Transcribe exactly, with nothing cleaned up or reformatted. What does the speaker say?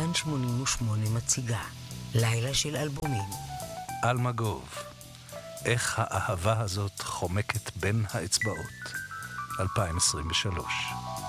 כאן שמונים ושמונה מציגה לילה של אלבומים. אלמגוב, איך האהבה הזאת חומקת בין האצבעות, אלפיים עשרים ושלוש.